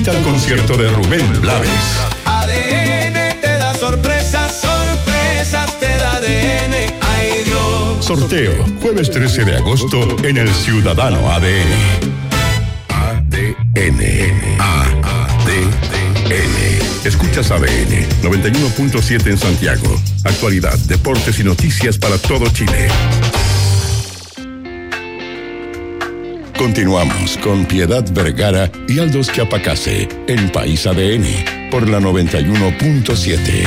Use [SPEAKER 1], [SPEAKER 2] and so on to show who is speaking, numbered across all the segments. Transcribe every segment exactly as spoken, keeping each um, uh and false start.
[SPEAKER 1] Al concierto de Rubén Blades.
[SPEAKER 2] A D N te da sorpresas, sorpresas te da A D N. Ay Dios.
[SPEAKER 1] Sorteo, jueves trece de agosto en el Ciudadano A D N. A D N. A D N. Escuchas A D N noventa y uno punto siete en Santiago. Actualidad, deportes y noticias para todo Chile. Continuamos con Piedad Vergara y Aldous Chiapacase en País A D N por la noventa y uno punto siete.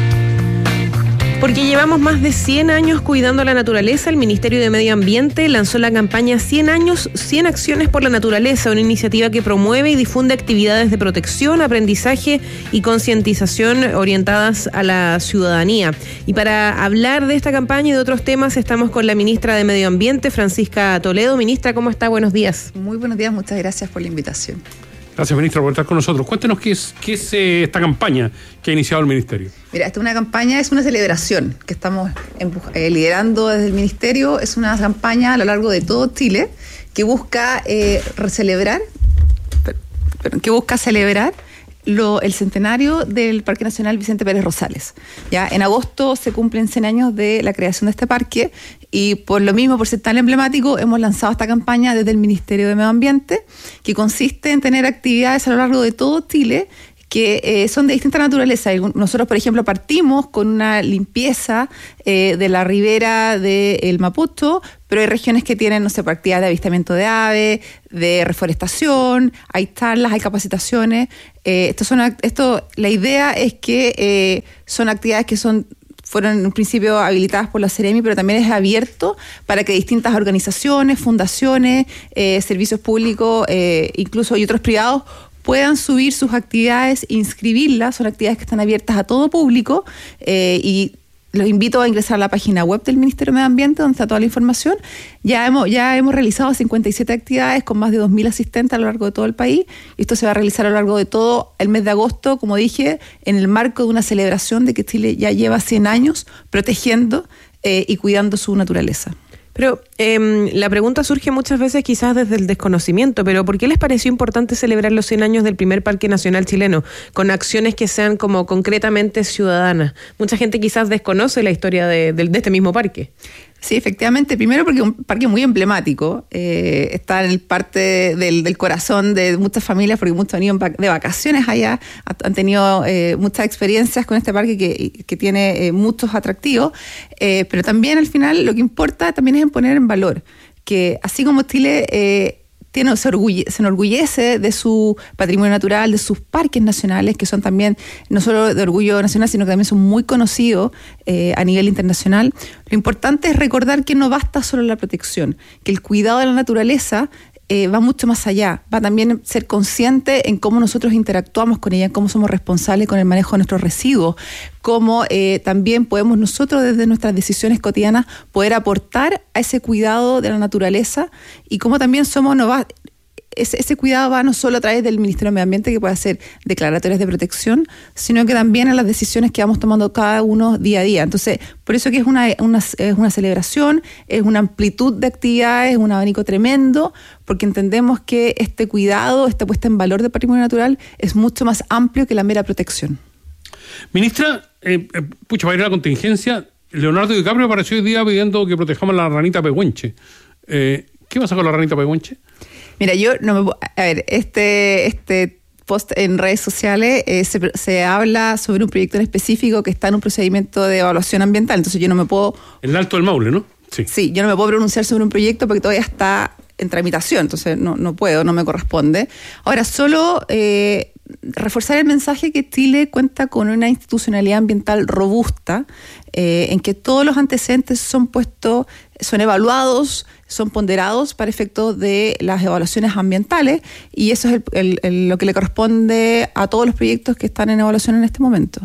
[SPEAKER 3] Porque llevamos más de cien años cuidando la naturaleza, el Ministerio de Medio Ambiente lanzó la campaña cien años, cien acciones por la naturaleza, una iniciativa que promueve y difunde actividades de protección, aprendizaje y concientización orientadas a la ciudadanía. Y para hablar de esta campaña y de otros temas, estamos con la ministra de Medio Ambiente, Francisca Toledo. Ministra, ¿cómo está? Buenos días.
[SPEAKER 4] Muy buenos días, muchas gracias por la invitación.
[SPEAKER 5] Gracias, ministra, por estar con nosotros. Cuéntenos qué es, qué es eh, esta campaña que ha iniciado el Ministerio.
[SPEAKER 4] Mira, esta es una campaña, es una celebración que estamos empuj- eh, liderando desde el Ministerio. Es una campaña a lo largo de todo Chile que busca eh, recelebrar, per, per, que busca celebrar Lo, el centenario del Parque Nacional Vicente Pérez Rosales. Ya en agosto se cumplen cien años de la creación de este parque y por lo mismo, por ser tan emblemático, hemos lanzado esta campaña desde el Ministerio de Medio Ambiente, que consiste en tener actividades a lo largo de todo Chile que eh, son de distinta naturaleza. Nosotros, por ejemplo, partimos con una limpieza eh, de la ribera del Mapocho, pero hay regiones que tienen, no sé, actividades de avistamiento de aves, de reforestación, hay charlas, hay capacitaciones. Eh, esto son, esto, la idea es que eh, son actividades que son fueron en un principio habilitadas por la Seremi, pero también es abierto para que distintas organizaciones, fundaciones, eh, servicios públicos, eh, incluso y otros privados, puedan subir sus actividades, inscribirlas. Son actividades que están abiertas a todo público eh, y los invito a ingresar a la página web del Ministerio de Medio Ambiente, donde está toda la información. Ya hemos, ya hemos realizado cincuenta y siete actividades con más de dos mil asistentes a lo largo de todo el país. Y esto se va a realizar a lo largo de todo el mes de agosto, como dije, en el marco de una celebración de que Chile ya lleva cien años protegiendo eh, y cuidando su naturaleza.
[SPEAKER 3] Pero eh, la pregunta surge muchas veces quizás desde el desconocimiento, pero ¿por qué les pareció importante celebrar los cien años del primer Parque Nacional chileno con acciones que sean como concretamente ciudadanas? Mucha gente quizás desconoce la historia de, de, de este mismo parque.
[SPEAKER 4] Sí, efectivamente. Primero porque es un parque muy emblemático. Eh, está en el parte del, del corazón de muchas familias, porque muchos han ido de vacaciones allá, han tenido eh, muchas experiencias con este parque que, que tiene eh, muchos atractivos. Eh, pero también al final lo que importa también es en poner en valor que así como Chile eh, tiene, se, orgulle, se enorgullece de su patrimonio natural, de sus parques nacionales, que son también no solo de orgullo nacional, sino que también son muy conocidos eh, a nivel internacional. Lo importante es recordar que no basta solo la protección, que el cuidado de la naturaleza eh, va mucho más allá, va también ser consciente en cómo nosotros interactuamos con ella, en cómo somos responsables con el manejo de nuestros residuos, cómo eh, también podemos nosotros desde nuestras decisiones cotidianas poder aportar a ese cuidado de la naturaleza y cómo también somos no va, ese, ese cuidado va no solo a través del Ministerio de Medio Ambiente, que puede hacer declaratorias de protección, sino que también en las decisiones que vamos tomando cada uno día a día. Entonces, por eso que es una, una, es una celebración, es una amplitud de actividades, un abanico tremendo, porque entendemos que este cuidado, esta puesta en valor del patrimonio natural es mucho más amplio que la mera protección.
[SPEAKER 5] Ministra, eh, eh, pucha, para ir a la contingencia, Leonardo DiCaprio apareció hoy día pidiendo que protejamos la ranita pehuenche. Eh, ¿Qué pasa con la ranita pehuenche?
[SPEAKER 4] Mira, yo no me... A ver, este... este post en redes sociales eh, se, se habla sobre un proyecto en específico que está en un procedimiento de evaluación ambiental, entonces yo no me puedo...
[SPEAKER 5] El Alto del Maule, ¿no? Sí.
[SPEAKER 4] Sí, yo no me puedo pronunciar sobre un proyecto porque todavía está en tramitación, entonces no, no puedo, no me corresponde. Ahora, solo eh, reforzar el mensaje que Chile cuenta con una institucionalidad ambiental robusta, eh, en que todos los antecedentes son puestos, son evaluados, son ponderados para efectos de las evaluaciones ambientales, y eso es el, el, el, lo que le corresponde a todos los proyectos que están en evaluación en este momento.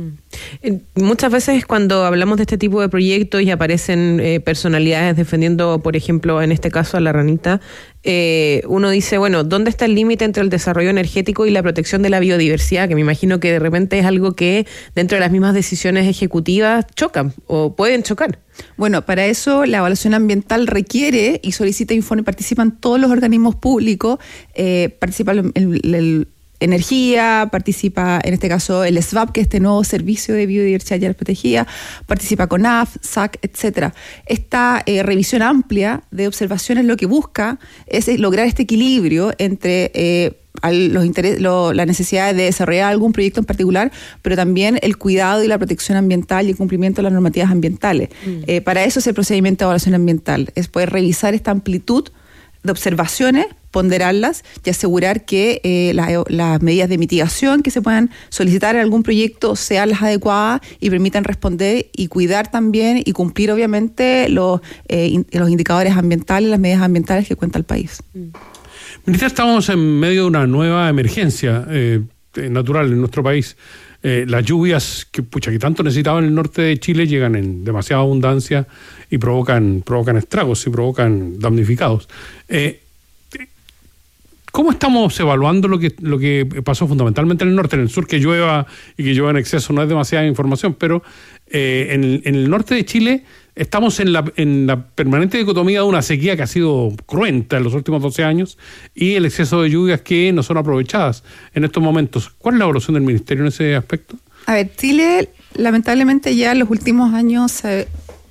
[SPEAKER 3] Mm. Muchas veces cuando hablamos de este tipo de proyectos y aparecen eh, personalidades defendiendo, por ejemplo, en este caso a la ranita, eh, uno dice, bueno, ¿dónde está el límite entre el desarrollo energético y la protección de la biodiversidad? Que me imagino que de repente es algo que dentro de las mismas decisiones ejecutivas chocan o pueden chocar.
[SPEAKER 4] Bueno, para eso la evaluación ambiental requiere y solicita informe, participan todos los organismos públicos, eh, participa el, el, el energía, participa en este caso el S V A P, que es este nuevo servicio de biodiversidad y áreas protegidas, participa con A F, S A C, etcétera. Esta eh, revisión amplia de observaciones lo que busca es lograr este equilibrio entre eh, los interes- lo, la necesidad de desarrollar algún proyecto en particular, pero también el cuidado y la protección ambiental y el cumplimiento de las normativas ambientales. Mm. Eh, para eso es el procedimiento de evaluación ambiental, es poder revisar esta amplitud de observaciones, ponderarlas y asegurar que eh, la, las medidas de mitigación que se puedan solicitar en algún proyecto sean las adecuadas y permitan responder y cuidar también y cumplir obviamente los, eh, in, los indicadores ambientales, las medidas ambientales que cuenta el país.
[SPEAKER 5] Ministra, estamos en medio de una nueva emergencia eh, natural en nuestro país. Eh, las lluvias que, pucha, que tanto necesitaba en el norte de Chile llegan en demasiada abundancia y provocan, provocan estragos y provocan damnificados. Eh, ¿Cómo estamos evaluando lo que, lo que pasó fundamentalmente en el norte? En el sur, que llueva y que llueva en exceso no es demasiada información, pero eh, en, el, en el norte de Chile estamos en la, en la permanente dicotomía de una sequía que ha sido cruenta en los últimos doce años y el exceso de lluvias que no son aprovechadas en estos momentos. ¿Cuál es la evaluación del Ministerio en ese aspecto?
[SPEAKER 4] A ver, Chile lamentablemente ya en los últimos años se,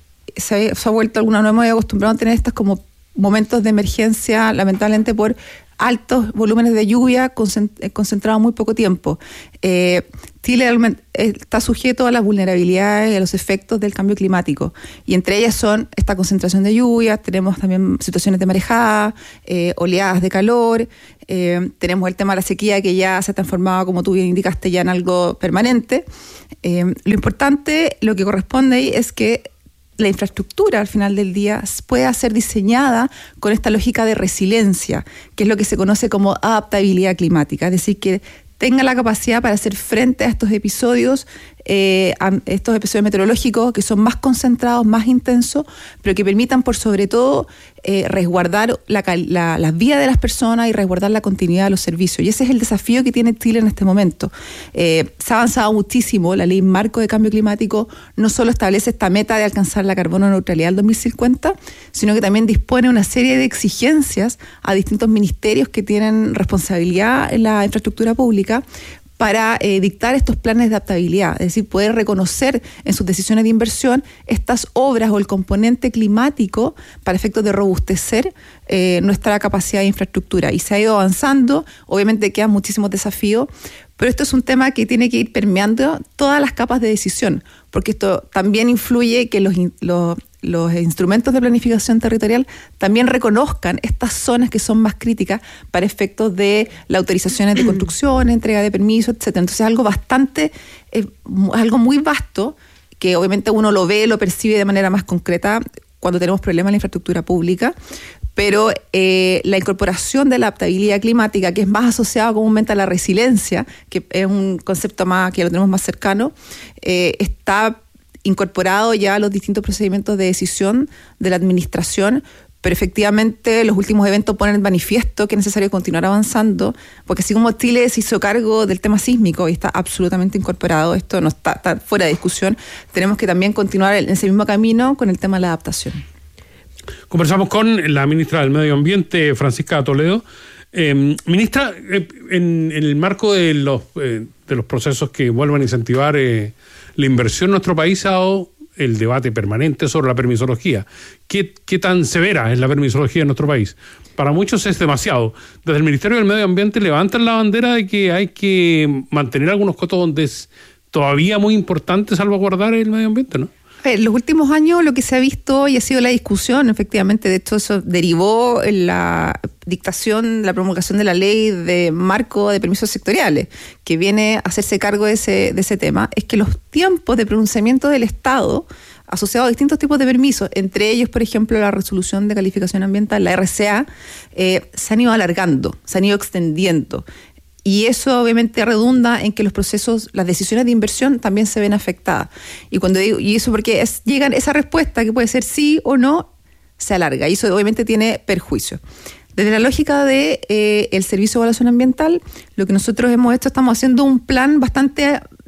[SPEAKER 4] se, se ha vuelto alguna, no hemos acostumbrado a tener estas como momentos de emergencia, lamentablemente por altos volúmenes de lluvia concentrados en muy poco tiempo. Eh, Chile está sujeto a las vulnerabilidades y a los efectos del cambio climático, y entre ellas son esta concentración de lluvia, tenemos también situaciones de marejada, eh, oleadas de calor, eh, tenemos el tema de la sequía que ya se ha transformado, como tú bien indicaste, ya en algo permanente. Eh, lo importante, lo que corresponde ahí es que la infraestructura al final del día pueda ser diseñada con esta lógica de resiliencia, que es lo que se conoce como adaptabilidad climática, es decir, que tenga la capacidad para hacer frente a estos episodios, eh, a estos episodios meteorológicos que son más concentrados, más intensos, pero que permitan por sobre todo eh, resguardar la, la, las vidas de las personas y resguardar la continuidad de los servicios. Y ese es el desafío que tiene Chile en este momento. Eh, se ha avanzado muchísimo. La Ley Marco de Cambio Climático no solo establece esta meta de alcanzar la carbono neutralidad al dos mil cincuenta, sino que también dispone una serie de exigencias a distintos ministerios que tienen responsabilidad en la infraestructura pública para eh, dictar estos planes de adaptabilidad, es decir, poder reconocer en sus decisiones de inversión estas obras o el componente climático para efectos de robustecer eh, nuestra capacidad de infraestructura. Y se ha ido avanzando, obviamente quedan muchísimos desafíos, pero esto es un tema que tiene que ir permeando todas las capas de decisión, porque esto también influye que los, los los instrumentos de planificación territorial también reconozcan estas zonas que son más críticas para efectos de las autorizaciones de construcción, entrega de permisos, etcétera. Entonces es algo bastante, eh, algo muy vasto, que obviamente uno lo ve, lo percibe de manera más concreta cuando tenemos problemas en la infraestructura pública, pero eh, la incorporación de la adaptabilidad climática, que es más asociada comúnmente a la resiliencia, que es un concepto más que lo tenemos más cercano, eh, está incorporado ya a los distintos procedimientos de decisión de la administración, pero efectivamente los últimos eventos ponen en manifiesto que es necesario continuar avanzando, porque así como Chile se hizo cargo del tema sísmico y está absolutamente incorporado, esto no está, está fuera de discusión, tenemos que también continuar en ese mismo camino con el tema de la adaptación.
[SPEAKER 5] Conversamos con la ministra del Medio Ambiente, Francisca Toledo. Eh, ministra, eh, en, en el marco de los, eh, de los procesos que vuelvan a incentivar eh, la inversión en nuestro país, ha dado el debate permanente sobre la permisología. ¿Qué, qué tan severa es la permisología en nuestro país? Para muchos es demasiado. Desde el Ministerio del Medio Ambiente levantan la bandera de que hay que mantener algunos cotos donde es todavía muy importante salvaguardar el medio ambiente, ¿no?
[SPEAKER 4] En los últimos años lo que se ha visto y ha sido la discusión, efectivamente, de hecho eso derivó en la dictación, la promulgación de la ley de marco de permisos sectoriales, que viene a hacerse cargo de ese, de ese tema, es que los tiempos de pronunciamiento del Estado asociados a distintos tipos de permisos, entre ellos, por ejemplo, la resolución de calificación ambiental, la R C A, eh, se han ido alargando, se han ido extendiendo. Y eso obviamente redunda en que los procesos, las decisiones de inversión también se ven afectadas. Y cuando digo, y eso porque es, llegan esa respuesta que puede ser sí o no, se alarga. Y eso obviamente tiene perjuicio. Desde la lógica de eh, el Servicio de Evaluación Ambiental, lo que nosotros hemos hecho, estamos haciendo un plan bastante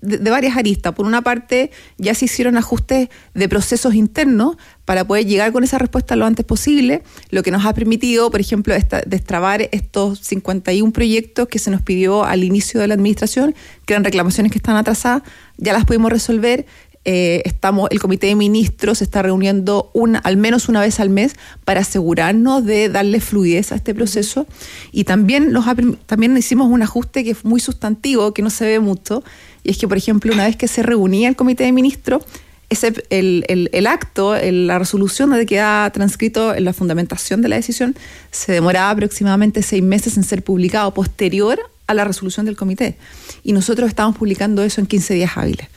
[SPEAKER 4] de, de varias aristas. Por una parte, ya se hicieron ajustes de procesos internos para poder llegar con esa respuesta lo antes posible, lo que nos ha permitido, por ejemplo, esta, destrabar estos cincuenta y uno proyectos que se nos pidió al inicio de la administración, que eran reclamaciones que están atrasadas, ya las pudimos resolver. Eh, estamos, el comité de ministros se está reuniendo una, al menos una vez al mes para asegurarnos de darle fluidez a este proceso, y también, los, también hicimos un ajuste que es muy sustantivo, que no se ve mucho, y es que, por ejemplo, una vez que se reunía el comité de ministros, ese, el, el, el acto, el, la resolución donde queda transcrito en la fundamentación de la decisión, se demoraba aproximadamente seis meses en ser publicado posterior a la resolución del comité, y nosotros estamos publicando eso en quince días hábiles.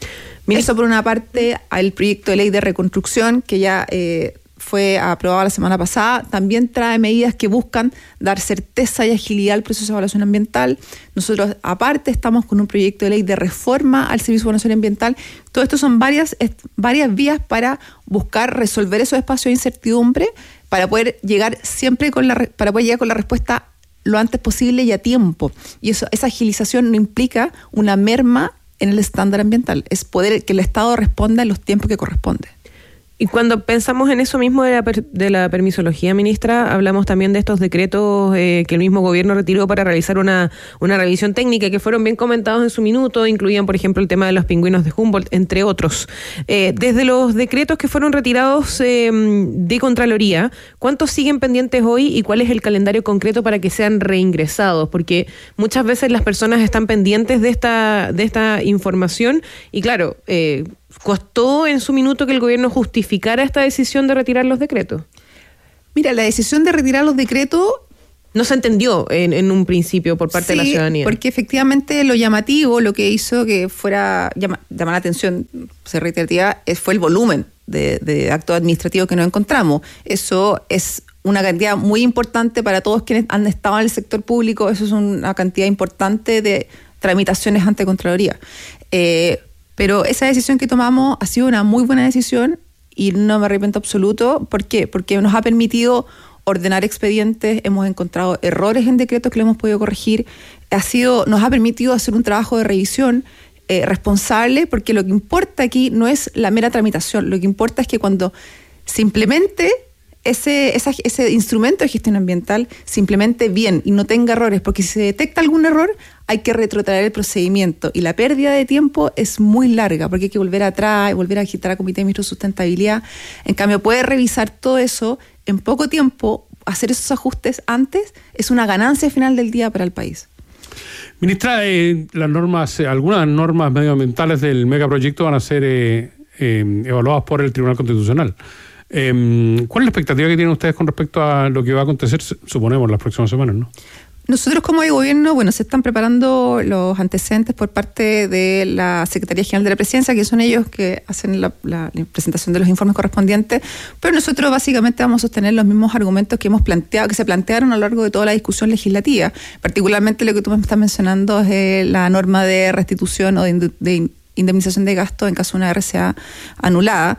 [SPEAKER 4] Eso por una parte. El proyecto de ley de reconstrucción, que ya eh, fue aprobado la semana pasada, también trae medidas que buscan dar certeza y agilidad al proceso de evaluación ambiental. Nosotros, aparte, estamos con un proyecto de ley de reforma al Servicio de Evaluación Ambiental. Todo esto son varias, varias vías para buscar resolver esos espacios de incertidumbre, para poder llegar siempre con la, para poder llegar con la respuesta lo antes posible y a tiempo. Y eso, esa agilización no implica una merma en el estándar ambiental, es poder que el Estado responda en los tiempos que corresponde.
[SPEAKER 3] Y cuando pensamos en eso mismo de la, per, de la permisología, ministra, hablamos también de estos decretos eh, que el mismo gobierno retiró para realizar una, una revisión técnica, que fueron bien comentados en su minuto, incluían, por ejemplo, el tema de los pingüinos de Humboldt, entre otros. Eh, desde los decretos que fueron retirados eh, de Contraloría, ¿cuántos siguen pendientes hoy y cuál es el calendario concreto para que sean reingresados? Porque muchas veces las personas están pendientes de esta, de esta información y, claro, eh, ¿costó en su minuto que el gobierno justificara esta decisión de retirar los decretos?
[SPEAKER 4] Mira, la decisión de retirar los decretos
[SPEAKER 3] no se entendió en, en un principio por parte
[SPEAKER 4] sí,
[SPEAKER 3] de la ciudadanía.
[SPEAKER 4] Porque efectivamente lo llamativo, lo que hizo que fuera llama, llamar la atención, se reiterativa, fue el volumen de, de actos administrativos que nos encontramos. Eso es una cantidad muy importante para todos quienes han estado en el sector público. Eso es una cantidad importante de tramitaciones ante Contraloría. Eh, Pero esa decisión que tomamos ha sido una muy buena decisión y no me arrepiento absoluto. ¿Por qué? Porque nos ha permitido ordenar expedientes, hemos encontrado errores en decretos que lo hemos podido corregir, ha sido, nos ha permitido hacer un trabajo de revisión eh, responsable, porque lo que importa aquí no es la mera tramitación, lo que importa es que cuando se implemente ese, esa, ese instrumento de gestión ambiental, se implemente bien y no tenga errores, porque si se detecta algún error, hay que retrotraer el procedimiento y la pérdida de tiempo es muy larga porque hay que volver atrás, volver a agitar a Comité de Ministros de Sustentabilidad. En cambio, poder revisar todo eso en poco tiempo, hacer esos ajustes antes, es una ganancia final del día para el país.
[SPEAKER 5] Ministra, eh, las normas, eh, algunas normas medioambientales del megaproyecto van a ser eh, eh, evaluadas por el Tribunal Constitucional. Eh, ¿Cuál es la expectativa que tienen ustedes con respecto a lo que va a acontecer, suponemos, en las próximas semanas, no?
[SPEAKER 4] Nosotros como de gobierno, bueno, se están preparando los antecedentes por parte de la Secretaría General de la Presidencia, que son ellos que hacen la, la, la presentación de los informes correspondientes, pero nosotros básicamente vamos a sostener los mismos argumentos que hemos planteado, que se plantearon a lo largo de toda la discusión legislativa. Particularmente lo que tú me estás mencionando es eh, la norma de restitución o de, de indemnización de gastos en caso de una R C A anulada.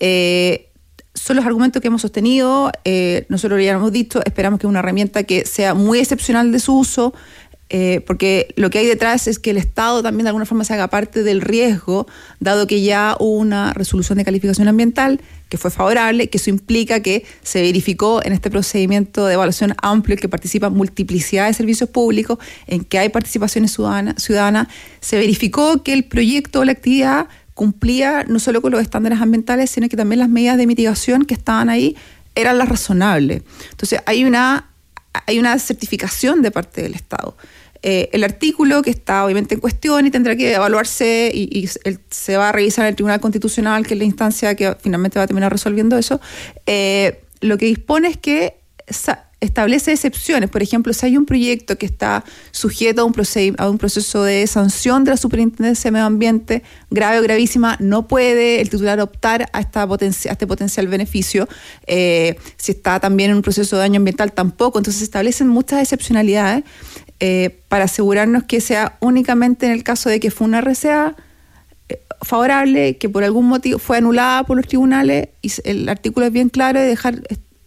[SPEAKER 4] Eh, Son los argumentos que hemos sostenido, eh, nosotros ya hemos dicho, esperamos que es una herramienta que sea muy excepcional de su uso, eh, porque lo que hay detrás es que el Estado también de alguna forma se haga parte del riesgo, dado que ya hubo una resolución de calificación ambiental que fue favorable, que eso implica que se verificó en este procedimiento de evaluación amplio, en que participan multiplicidad de servicios públicos, en que hay participaciones ciudadanas, ciudadana, se verificó que el proyecto o la actividad cumplía no solo con los estándares ambientales, sino que también las medidas de mitigación que estaban ahí eran las razonables. Entonces hay una, hay una certificación de parte del Estado. Eh, el artículo que está obviamente en cuestión y tendrá que evaluarse y, y el, se va a revisar en el Tribunal Constitucional, que es la instancia que finalmente va a terminar resolviendo eso, eh, lo que dispone es que sa- establece excepciones. Por ejemplo, si hay un proyecto que está sujeto a un, proced- a un proceso de sanción de la Superintendencia de Medio Ambiente, grave o gravísima, no puede el titular optar a, esta potencia- a este potencial beneficio. Eh, si está también en un proceso de daño ambiental, tampoco. Entonces se establecen muchas excepcionalidades eh, para asegurarnos que sea únicamente en el caso de que fue una R C A eh, favorable, que por algún motivo fue anulada por los tribunales, y el artículo es bien claro de dejar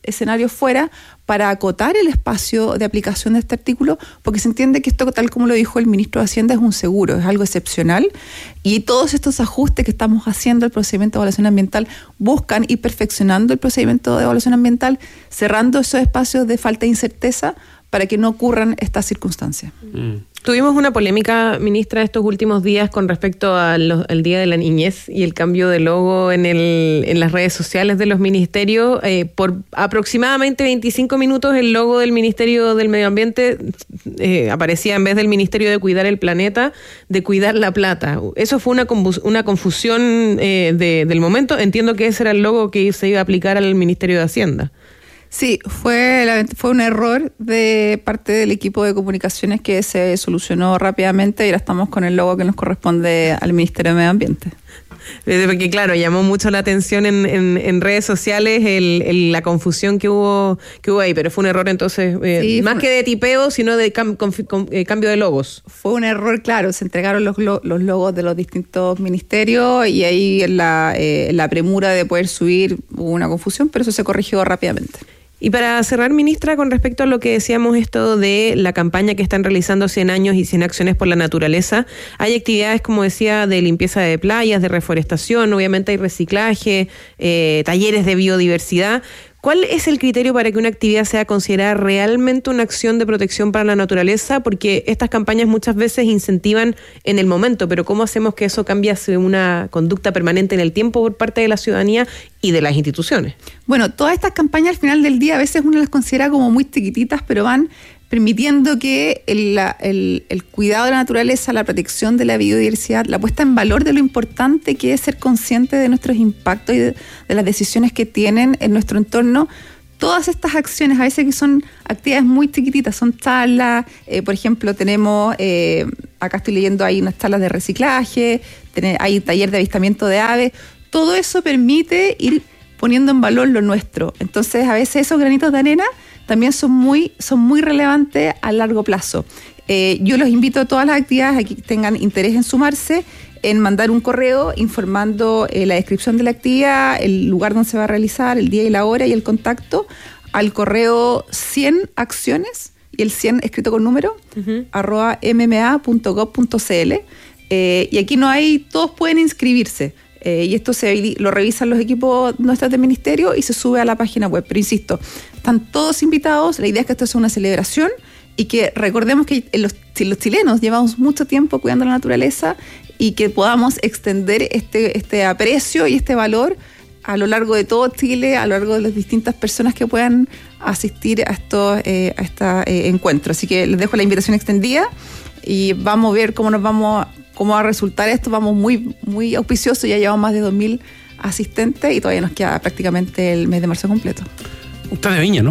[SPEAKER 4] escenarios fuera para acotar el espacio de aplicación de este artículo, porque se entiende que esto, tal como lo dijo el ministro de Hacienda, es un seguro, es algo excepcional, y todos estos ajustes que estamos haciendo al procedimiento de evaluación ambiental buscan ir perfeccionando el procedimiento de evaluación ambiental, cerrando esos espacios de falta de incerteza para que no ocurran estas circunstancias.
[SPEAKER 3] Mm. Tuvimos una polémica, ministra, estos últimos días con respecto al, al Día de la Niñez y el cambio de logo en, el, en las redes sociales de los ministerios. Eh, por aproximadamente veinticinco minutos el logo del Ministerio del Medio Ambiente eh, aparecía, en vez del Ministerio de Cuidar el Planeta, de Cuidar la Plata. Eso fue una, una confusión eh, de, del momento. Entiendo que ese era el logo que se iba a aplicar al Ministerio de Hacienda.
[SPEAKER 4] Sí, fue, fue un error de parte del equipo de comunicaciones que se solucionó rápidamente y ahora estamos con el logo que nos corresponde al Ministerio de Medio Ambiente.
[SPEAKER 3] Porque claro, llamó mucho la atención en, en, en redes sociales el, el, la confusión que hubo que hubo ahí, pero fue un error entonces, eh, sí, más que de tipeo, sino de cam, con, con, eh, cambio de logos.
[SPEAKER 4] Fue un error, claro, se entregaron los, los logos de los distintos ministerios y ahí en la, eh, en la premura de poder subir hubo una confusión, pero eso se corrigió rápidamente.
[SPEAKER 3] Y para cerrar, ministra, con respecto a lo que decíamos esto de la campaña que están realizando cien años y cien acciones por la naturaleza, hay actividades, como decía, de limpieza de playas, de reforestación, obviamente hay reciclaje, eh, talleres de biodiversidad. ¿Cuál es el criterio para que una actividad sea considerada realmente una acción de protección para la naturaleza? Porque estas campañas muchas veces incentivan en el momento, pero ¿cómo hacemos que eso cambie hacia una conducta permanente en el tiempo por parte de la ciudadanía y de las instituciones?
[SPEAKER 4] Bueno, todas estas campañas al final del día a veces uno las considera como muy chiquititas, pero van permitiendo que el, la, el, el cuidado de la naturaleza, la protección de la biodiversidad, la puesta en valor de lo importante que es ser consciente de nuestros impactos y de, de las decisiones que tienen en nuestro entorno. Todas estas acciones, a veces que son actividades muy chiquititas, son charlas, eh, por ejemplo, tenemos, eh, acá estoy leyendo, hay unas charlas de reciclaje, tener, hay taller de avistamiento de aves, todo eso permite ir poniendo en valor lo nuestro. Entonces, a veces esos granitos de arena también son muy, son muy relevantes a largo plazo. Eh, yo los invito a todas las actividades a que tengan interés en sumarse, en mandar un correo informando eh, la descripción de la actividad, el lugar donde se va a realizar, el día y la hora y el contacto, al correo cien acciones, y el cien escrito con número, uh-huh. arroba m m a punto gov punto c l. Eh, y aquí no hay, todos pueden inscribirse. Eh, y esto se lo revisan los equipos nuestros del ministerio y se sube a la página web. Pero insisto, están todos invitados. La idea es que esto sea una celebración y que recordemos que los, los chilenos llevamos mucho tiempo cuidando la naturaleza y que podamos extender este, este aprecio y este valor a lo largo de todo Chile, a lo largo de las distintas personas que puedan asistir a estos eh, a esta, eh, encuentros. Así que les dejo la invitación extendida y vamos a ver cómo nos vamos a cómo va a resultar esto. Vamos muy, muy auspiciosos, ya llevamos más de dos mil asistentes y todavía nos queda prácticamente el mes de marzo completo.
[SPEAKER 5] Usted de Viña, ¿no?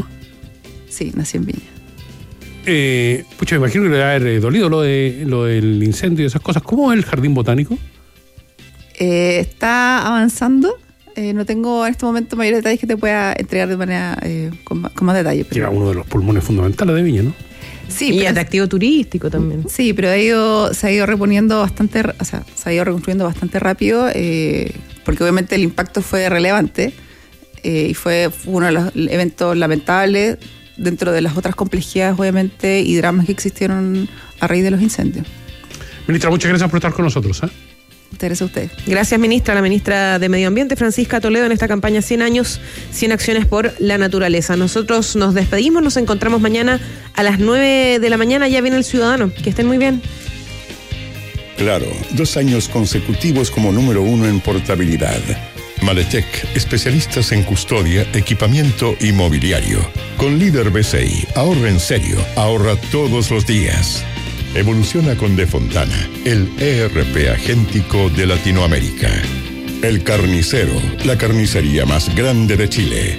[SPEAKER 4] Sí, nací en Viña.
[SPEAKER 5] Eh, pucha, me imagino que le va a haber dolido lo, de, lo del incendio y esas cosas. ¿Cómo es el jardín botánico?
[SPEAKER 4] Eh, está avanzando. Eh, no tengo en este momento mayores detalles que te pueda entregar de manera eh, con, con más detalle.
[SPEAKER 5] Pero... Era uno de los pulmones fundamentales de Viña, ¿no?
[SPEAKER 3] Sí, y atractivo turístico también.
[SPEAKER 4] Sí, pero ha ido, se ha ido reponiendo bastante, o sea, se ha ido reconstruyendo bastante rápido, eh, porque obviamente el impacto fue relevante eh, y fue uno de los eventos lamentables dentro de las otras complejidades, obviamente, y dramas que existieron a raíz de los incendios.
[SPEAKER 5] Ministra, muchas gracias por estar con nosotros, ¿eh?
[SPEAKER 4] Muchas gracias a ustedes.
[SPEAKER 3] Gracias, ministra. La ministra de Medio Ambiente, Francisca Toledo, en esta campaña cien años, cien acciones por la naturaleza. Nosotros nos despedimos, nos encontramos mañana a las nueve de la mañana. Ya viene El Ciudadano. Que estén muy bien.
[SPEAKER 1] Claro, dos años consecutivos como número uno en portabilidad. Maletec, especialistas en custodia, equipamiento y mobiliario. Con líder B C I, ahorra en serio, ahorra todos los días. Evoluciona con De Fontana, el E R P agéntico de Latinoamérica. El Carnicero, la carnicería más grande de Chile.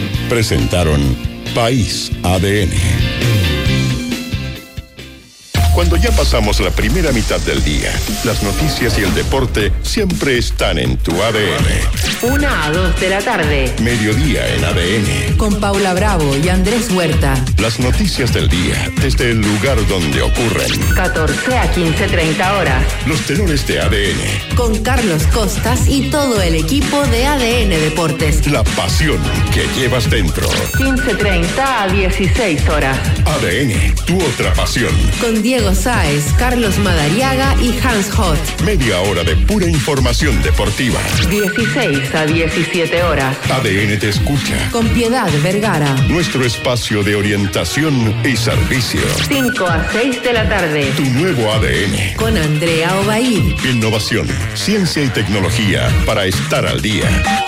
[SPEAKER 1] Presentaron País A D N. Cuando ya pasamos la primera mitad del día, las noticias y el deporte siempre están en tu A D N.
[SPEAKER 6] Una a dos de la tarde.
[SPEAKER 1] Mediodía en A D N.
[SPEAKER 6] Con Paula Bravo y Andrés Huerta.
[SPEAKER 1] Las noticias del día desde el lugar donde ocurren.
[SPEAKER 6] catorce a quince treinta horas.
[SPEAKER 1] Los tenores de A D N.
[SPEAKER 6] Con Carlos Costas y todo el equipo de A D N Deportes.
[SPEAKER 1] La pasión que llevas dentro.
[SPEAKER 6] quince treinta a dieciséis horas.
[SPEAKER 1] A D N, tu otra pasión.
[SPEAKER 6] Con Diego Sáez, Carlos Madariaga y Hans Hot.
[SPEAKER 1] Media hora de pura información deportiva.
[SPEAKER 6] dieciséis a diecisiete horas.
[SPEAKER 1] A D N te escucha.
[SPEAKER 6] Con Piedad Vergara.
[SPEAKER 1] Nuestro espacio de orientación y servicio.
[SPEAKER 6] cinco a seis de la tarde.
[SPEAKER 1] Tu nuevo A D N.
[SPEAKER 6] Con Andrea Obaid.
[SPEAKER 1] Innovación, ciencia y tecnología para estar al día.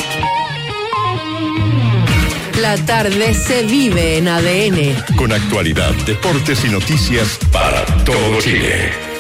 [SPEAKER 6] La tarde se vive en A D N.
[SPEAKER 1] Con actualidad, deportes y noticias para todo Chile.